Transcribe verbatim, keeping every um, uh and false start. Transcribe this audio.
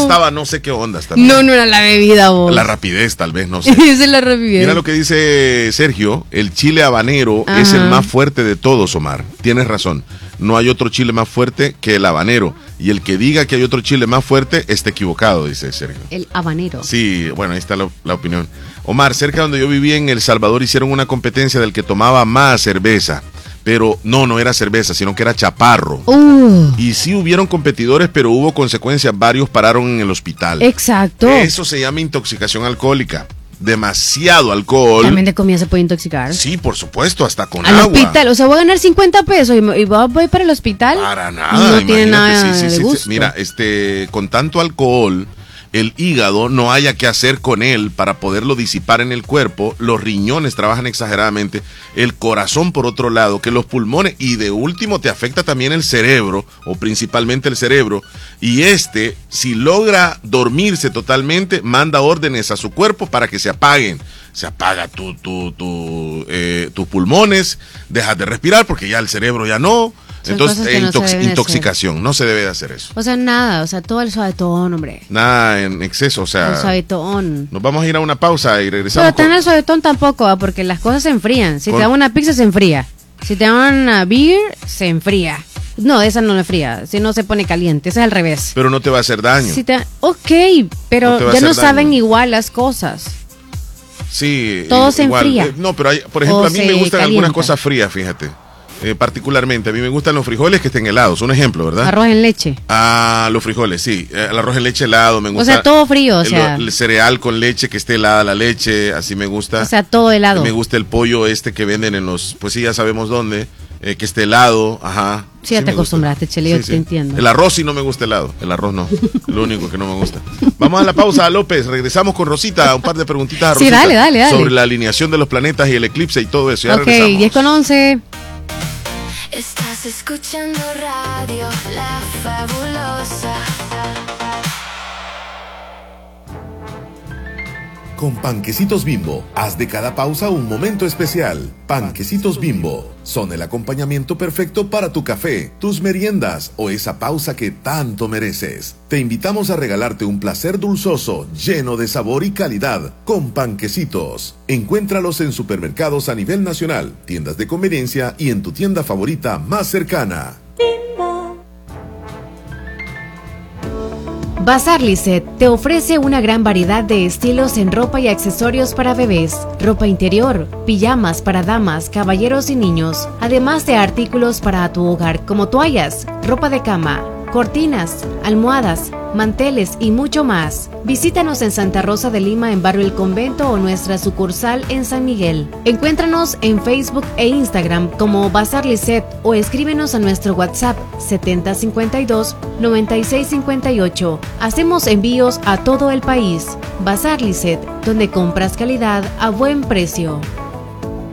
estaba, no sé qué onda. También. No, no era la bebida, vos. La rapidez, tal vez, no sé. Esa es la rapidez. Mira lo que dice Sergio, el chile habanero Ajá. es el más fuerte de todos, Omar. Tienes razón, no hay otro chile más fuerte que el habanero. Y el que diga que hay otro chile más fuerte está equivocado, dice Sergio. El habanero. Sí, bueno, ahí está la, la opinión. Omar, cerca donde yo vivía en El Salvador hicieron una competencia del que tomaba más cerveza. Pero no, no era cerveza, sino que era chaparro. Uh. Y sí hubieron competidores, pero hubo consecuencias. Varios pararon en el hospital. Exacto. Eso se llama intoxicación alcohólica. Demasiado alcohol. ¿También de comida se puede intoxicar? Sí, por supuesto, hasta con Al agua. hospital, o sea, voy a ganar cincuenta pesos y, y voy para el hospital. Para nada. No tiene nada sí, sí, de sí, gusto. Sí. Mira, este, con tanto alcohol, el hígado no haya qué hacer con él para poderlo disipar en el cuerpo, los riñones trabajan exageradamente, el corazón por otro lado, que los pulmones, y de último te afecta también el cerebro, o principalmente el cerebro, y este, si logra dormirse totalmente, manda órdenes a su cuerpo para que se apaguen. Se apaga tu, tu, tu, eh, tus pulmones, dejas de respirar porque ya el cerebro ya no. Son Entonces, eh, no intox- intoxicación, no se debe de hacer eso. O sea, nada, o sea, todo el suavetón, hombre. Nada en exceso, o sea. El suavetón. Nos vamos a ir a una pausa y regresamos. Pero tan el suavetón tampoco, ¿eh? Porque las cosas se enfrían. Si con... te dan una pizza, se enfría. Si te dan una beer, se enfría. No, esa no es fría, si no se pone caliente, ese es al revés. Pero no te va a hacer daño. Si te... Ok, pero no ya no daño. Saben igual las cosas. Sí. Todo se igual. enfría. Eh, no, pero hay, por ejemplo, o a mí me gustan calienta. algunas cosas frías, fíjate. Eh, particularmente, a mí me gustan los frijoles que estén helados, un ejemplo, ¿verdad? Arroz en leche. Ah, los frijoles, sí. Eh, el arroz en leche helado, me gusta. O sea, todo frío, o el, sea. El cereal con leche, que esté helada la leche, así me gusta. O sea, todo helado. Me gusta el pollo este que venden en los, pues sí, ya sabemos dónde, eh, que esté helado, ajá. Sí, ya sí te acostumbraste, Chele, yo sí, te sí. entiendo. El arroz sí no me gusta helado, el arroz no, lo único que no me gusta. Vamos a la pausa, López, regresamos con Rosita, un par de preguntitas a Rosita. Sí, dale, dale, dale. Sobre la alineación de los planetas y el eclipse y todo eso, ya Ok, regresamos. diez con once. Estás escuchando radio La Fabulosa. Con Panquecitos Bimbo, haz de cada pausa un momento especial. Panquecitos Bimbo son el acompañamiento perfecto para tu café, tus meriendas o esa pausa que tanto mereces. Te invitamos a regalarte un placer dulzoso, lleno de sabor y calidad, con Panquecitos. Encuéntralos en supermercados a nivel nacional, tiendas de conveniencia y en tu tienda favorita más cercana. Bazar Lisset te ofrece una gran variedad de estilos en ropa y accesorios para bebés, ropa interior, pijamas para damas, caballeros y niños, además de artículos para tu hogar como toallas, ropa de cama, cortinas, almohadas, manteles y mucho más. Visítanos en Santa Rosa de Lima en Barrio El Convento o nuestra sucursal en San Miguel. Encuéntranos en Facebook e Instagram como Bazar Lisset o escríbenos a nuestro WhatsApp setenta cincuenta y dos noventa y seis cincuenta y ocho. Hacemos envíos a todo el país. Bazar Lisset, donde compras calidad a buen precio.